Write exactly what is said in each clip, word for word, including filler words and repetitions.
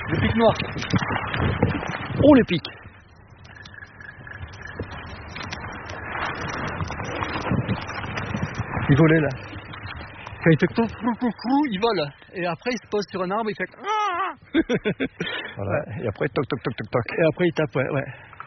Le pic noir. Oh, les pics. Il volait là. Quand il fait clou, clou, clou, clou, il vole. Et après, il se pose sur un arbre, il fait. Voilà. Et après, toc, toc, toc, toc, toc. Et après, il tape, ouais. ouais.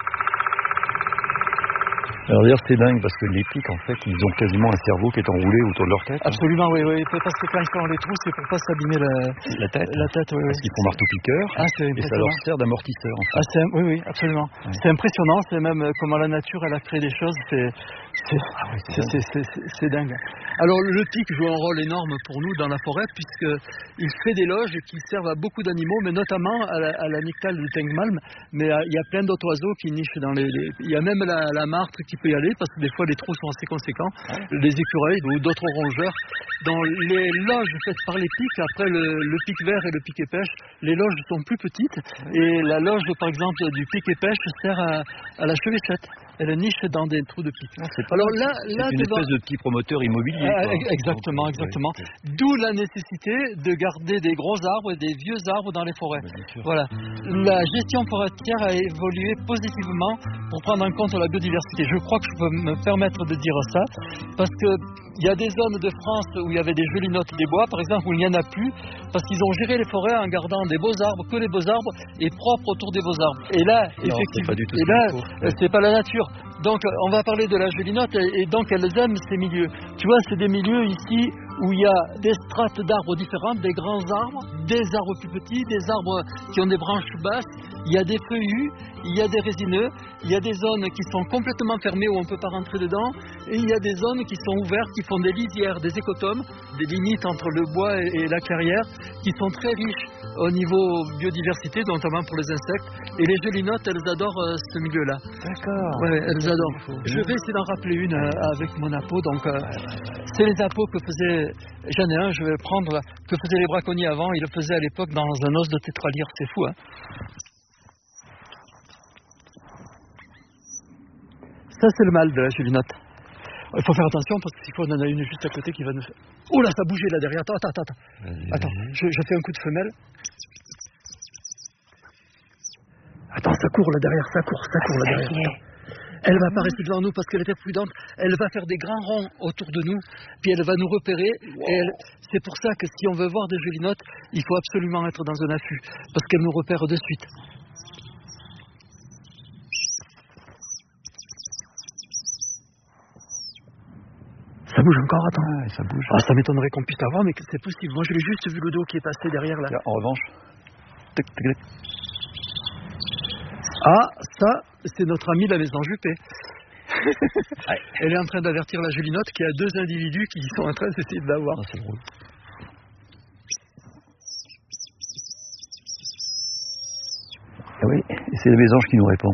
Alors d'ailleurs c'est dingue parce que les pics en fait ils ont quasiment un cerveau qui est enroulé autour de leur tête. Absolument, oui, oui. Parce que quand ils sont dans les trous, c'est pour pas s'abîmer la, la tête. La tête, oui, parce oui. qu'ils font marteau-piqueur ah, et ça leur sert d'amortisseur en fait. Ah, c'est, oui, oui, absolument. Ouais. C'est impressionnant, c'est même comment la nature elle a créé des choses, c'est, c'est, ah oui, c'est, c'est, c'est, c'est, c'est dingue. Alors le pic joue un rôle énorme pour nous dans la forêt puisqu'il fait des loges qui servent à beaucoup d'animaux, mais notamment à la, à la nyctale du Tengmalm. Mais il y a plein d'autres oiseaux qui nichent dans les... les... Il y a même la, la martre qui peut y aller parce que des fois les trous sont assez conséquents. Ouais. Les écureuils ou d'autres rongeurs. Dans les loges faites par les pics, après le, le pic vert et le pic épêche, les loges sont plus petites. Et la loge par exemple du pic épêche sert à, à la chevêchette. Elle niche dans des trous de pic. Non, c'est Alors là, c'est là, une devant... espèce de petit promoteur immobilier. Ah, exactement, Donc, exactement. Ouais, ouais. D'où la nécessité de garder des gros arbres et des vieux arbres dans les forêts. Bah, voilà. La gestion forestière a évolué positivement pour prendre en compte la biodiversité. Je crois que je peux me permettre de dire ça parce que il y a des zones de France où il y avait des gelinottes des bois, par exemple, où il n'y en a plus, parce qu'ils ont géré les forêts en gardant des beaux arbres, que les beaux arbres, et propres autour des beaux arbres. Et là, non, effectivement, c'est pas du tout et là, ouais. c'est pas la nature. Donc, on va parler de la gelinotte, et donc elles aiment ces milieux. Tu vois, c'est des milieux ici où il y a des strates d'arbres différentes, des grands arbres, des arbres plus petits, des arbres qui ont des branches basses, il y a des feuillus, il y a des résineux, il y a des zones qui sont complètement fermées où on ne peut pas rentrer dedans, et il y a des zones qui sont ouvertes, qui font des lisières, des écotomes, des limites entre le bois et la clairière, qui sont très riches au niveau biodiversité, notamment pour les insectes. Et les gelinottes, elles adorent euh, ce milieu-là. D'accord. Ouais, elles adorent. Je vais essayer d'en rappeler une euh, avec mon appôt. Donc, euh, c'est les appôts que faisaient... J'en ai un, je vais prendre, là, que faisaient les braconniers avant. Ils le faisaient à l'époque dans un os de tétralyre. C'est fou, hein. Ça, c'est le mâle de la gelinotte. Il faut faire attention parce qu'il faut en a une juste à côté qui va nous faire... Oh là, ça a bougé là derrière. Attends, attends, attends. Vas-y, attends, vas-y. Je, je fais un coup de femelle. Attends, ça court là derrière, ça court, ça court là derrière. Attends. Elle va pas rester devant nous parce qu'elle était prudente. Elle va faire des grands ronds autour de nous, puis elle va nous repérer. Wow. Et elle... c'est pour ça que si on veut voir des gelinottes, il faut absolument être dans un affût parce qu'elle nous repère de suite. Ça bouge encore, attends. Ah, ça bouge. Ah, ça m'étonnerait qu'on puisse l'avoir, mais c'est possible. Moi, je l'ai juste vu le dos qui est passé derrière là. Là en revanche. Tic, tic, tic. Ah, ça, c'est notre amie la maison Juppé. Ouais. Elle est en train d'avertir la gelinotte qu'il y a deux individus qui sont en train d'essayer de l'avoir. Ah, c'est drôle. Ah oui, et c'est la mésange qui nous répond.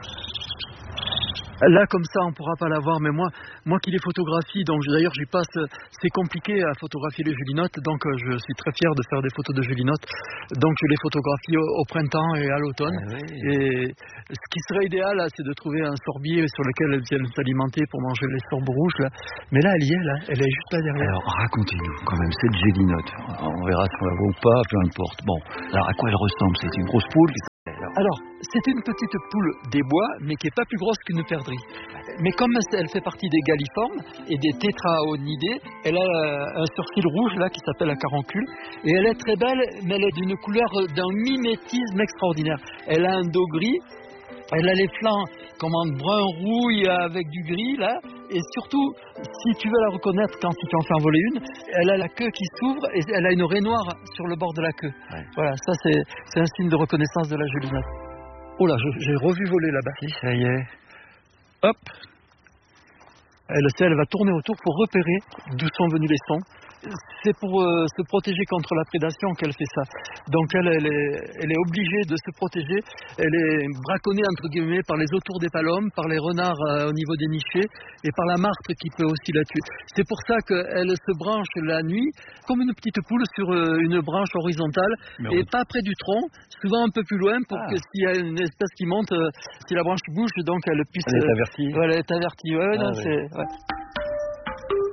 Là, comme ça, on ne pourra pas l'avoir, mais moi, moi qui les photographie, donc d'ailleurs, j'y passe, c'est compliqué à photographier les gelinottes, donc je suis très fier de faire des photos de gelinottes. Donc je les photographie au, au printemps et à l'automne. Ah oui. Et ce qui serait idéal, là, c'est de trouver un sorbier sur lequel elles viennent s'alimenter pour manger les sorbes rouges. Là. Mais là, elle y est, là, elle est juste là derrière. Alors, racontez-nous quand même cette gelinotte. On verra si on la voit ou pas, peu importe. Bon, alors à quoi elle ressemble? C'est une grosse poule qui... Alors, c'est une petite poule des bois, mais qui n'est pas plus grosse qu'une perdrix. Mais comme elle fait partie des galliformes et des tétraonidés, elle a un sourcil rouge là qui s'appelle la caroncule. Et elle est très belle, mais elle est d'une couleur d'un mimétisme extraordinaire. Elle a un dos gris, elle a les flancs comme en brun rouille avec du gris là. Et surtout, si tu veux la reconnaître quand tu en fais envoler une, elle a la queue qui s'ouvre et elle a une raie noire sur le bord de la queue. Ouais. Voilà, ça c'est, c'est un signe de reconnaissance de la gelinotte. Oh là, je, j'ai revu voler là-bas. Si, ça y est. Hop. Elle, elle va tourner autour pour repérer d'où sont venus les sons. C'est pour euh, se protéger contre la prédation qu'elle fait ça. Donc elle, elle, est, elle est obligée de se protéger. Elle est braconnée entre guillemets par les autours des palomes, par les renards euh, au niveau des nichés et par la martre qui peut aussi la tuer. C'est pour ça qu'elle se branche la nuit comme une petite poule sur euh, une branche horizontale. Mais et oui. Pas près du tronc, souvent un peu plus loin pour ah. que s'il y a une espèce qui monte, euh, si la branche bouge, donc elle puisse... Elle est avertie. Euh, ouais, elle est avertie. Ouais, ah, non, oui. c'est... Ouais.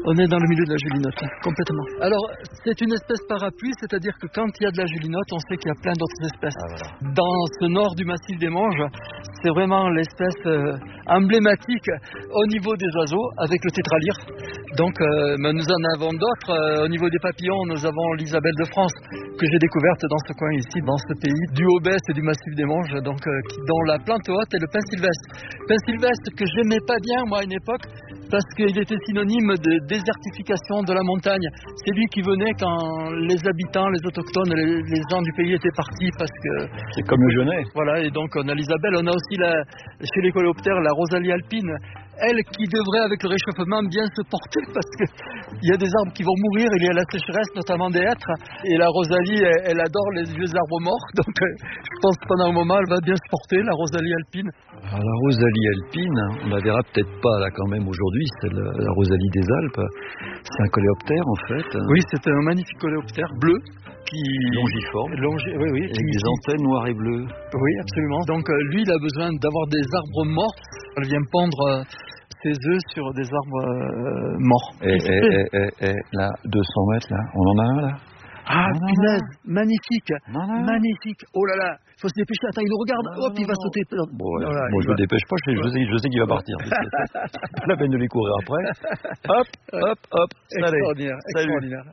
On est dans le milieu de la julinote, complètement. Alors, c'est une espèce parapluie, c'est-à-dire que quand il y a de la julinote, on sait qu'il y a plein d'autres espèces. Ah, voilà. Dans ce nord du massif des Monges, c'est vraiment l'espèce euh, emblématique au niveau des oiseaux, avec le tétralyre. Donc, euh, mais nous en avons d'autres. Euh, au niveau des papillons, nous avons l'Isabelle de France, que j'ai découverte dans ce coin ici, dans ce pays, du Haut-Besse et du massif des Monges, donc, euh, qui, dont la plante haute est le pin sylvestre. Pin sylvestre que j'aimais pas bien, moi, à une époque, parce qu'il était synonyme de désertification de la montagne. C'est lui qui venait quand les habitants, les autochtones, les, les gens du pays étaient partis parce que... C'est comme le genêt. Voilà, et donc on a l'Isabelle, on a aussi la, chez les coléoptères la rosalie alpine, elle qui devrait avec le réchauffement bien se porter parce qu'il y a des arbres qui vont mourir, il y a la sécheresse, notamment des hêtres, et la rosalie, elle, elle adore les vieux arbres morts, donc je pense que pendant un moment elle va bien se porter, la rosalie alpine. Alors, la rosalie alpine, on la verra peut-être pas là quand même aujourd'hui, c'est la, la rosalie des Alpes, c'est un coléoptère en fait. Oui, c'est un magnifique coléoptère bleu. Qui... Longiforme, Longi... oui, oui, avec qui... des antennes noires et bleues. Oui, absolument. Donc euh, lui, il a besoin d'avoir des arbres morts. Elle vient pondre euh, ses œufs sur des arbres euh, morts. Et, et, et, et, et là, deux cents mètres, là, on en a un là. Ah, non, punaise, non. magnifique, non, non. magnifique. Oh là là, il faut se dépêcher. Attends, il nous regarde. Non, Hop, non, il va non. sauter. Bon, ouais. voilà, bon je ne va... le dépêche pas, je sais, je sais, je sais qu'il va partir. C'est pas la peine de les courir après. Hop, hop, hop. Extraordinaire, Salut. extraordinaire.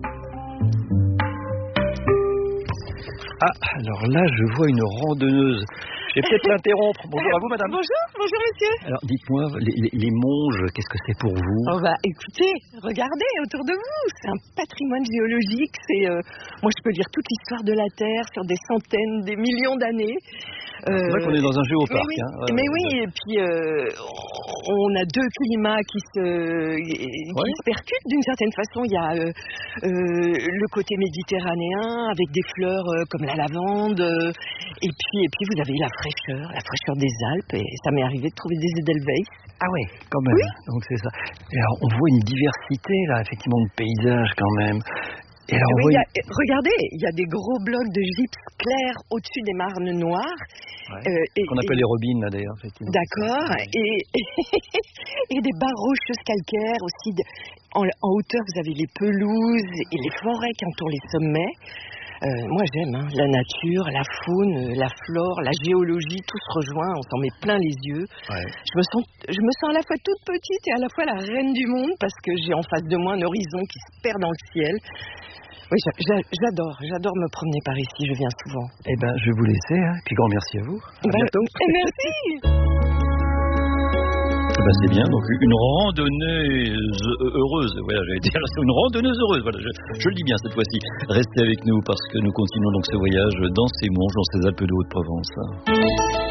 Ah, alors là, je vois une randonneuse. Je vais peut-être l'interrompre. Bonjour à vous, madame. Bonjour, bonjour, monsieur. Alors, dites-moi, les, les, les monges, qu'est-ce que c'est pour vous? Oh bah, écoutez, regardez autour de vous. C'est un patrimoine géologique. C'est, euh, moi, je peux lire toute l'histoire de la Terre sur des centaines, des millions d'années. Euh, c'est vrai qu'on est dans un géoparc. Mais oui, hein. ouais, mais ouais, oui ouais. et puis euh, on a deux climats qui se, qui ouais. se percutent d'une certaine façon. Il y a euh, euh, le côté méditerranéen avec des fleurs euh, comme la lavande. Euh, et puis, et puis vous avez la fraîcheur, la fraîcheur des Alpes. Et ça m'est arrivé de trouver des Edelweiss. Ah ouais, quand même. Oui. Donc c'est ça. Et alors, on voit une diversité là, effectivement, de paysages quand même. Et alors, oui, voit... y a, regardez, il y a des gros blocs de gypse clair au-dessus des marnes noires. Ouais. Euh, et, qu'on appelle et, les robines là d'ailleurs, effectivement. D'accord. Et, et des barres rocheuses calcaires aussi. De, en, en hauteur, vous avez les pelouses et les forêts qui entourent les sommets. Euh, moi j'aime hein, la nature, la faune, la flore, la géologie, tout se rejoint, on s'en met plein les yeux. Ouais. Je me sens, je me sens à la fois toute petite et à la fois la reine du monde parce que j'ai en face de moi un horizon qui se perd dans le ciel. Oui, j'adore, j'adore me promener par ici, je viens souvent. Eh ben, je vais vous laisser, hein. Puis grand merci à vous. À ben, bientôt. Merci. Eh ben, c'est bien, donc une randonneuse heureuse, voilà, j'allais dire, une randonneuse heureuse, voilà, je, je le dis bien cette fois-ci. Restez avec nous parce que nous continuons donc ce voyage dans ces monges, dans ces Alpes de Haute-Provence.